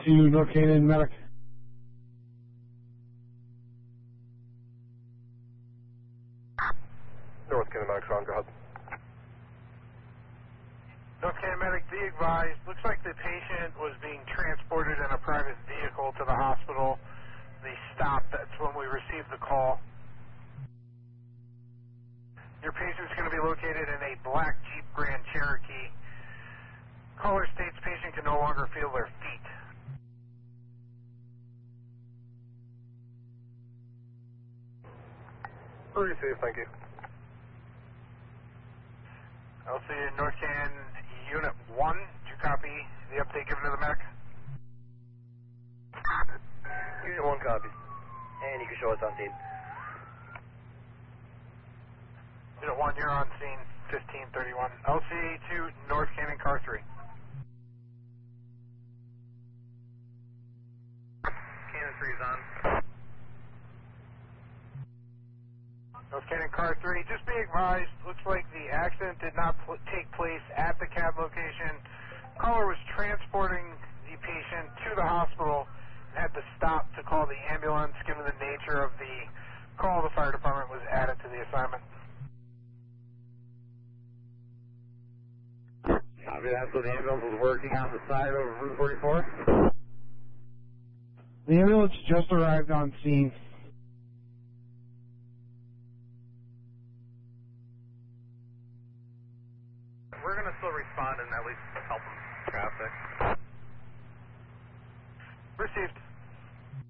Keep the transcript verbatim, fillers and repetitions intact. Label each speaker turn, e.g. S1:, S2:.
S1: to North Canaan Medic.
S2: North Canaan Medic, Sean, go ahead.
S3: North Canaan Medic, be advised, looks like the patient was being transported in a private vehicle to the hospital. They stopped, that's when we received the call. Your patient's going to be located in a black Jeep Grand Cherokee. Caller states patient can no longer feel their feet.
S2: Receive, thank you.
S3: I'll see you in North Canaan Unit one. Did you copy the update given to the medic?
S2: Unit one copy. And you can show us on scene.
S3: Unit one, you're on scene fifteen thirty-one. L C two, North Canaan, car three.
S2: Canaan three is on.
S3: North Canaan, car three, just be advised, looks like the accident did not pl take place at the cab location. Caller was transporting the patient to the hospital and had to stop to call the ambulance. Given the nature of the call, the fire department was added to the assignment.
S4: Copy that, so the ambulance was working on the side of Route forty-four?
S1: The ambulance just arrived on scene.
S2: We're going to still respond and at least help them traffic.
S3: Received.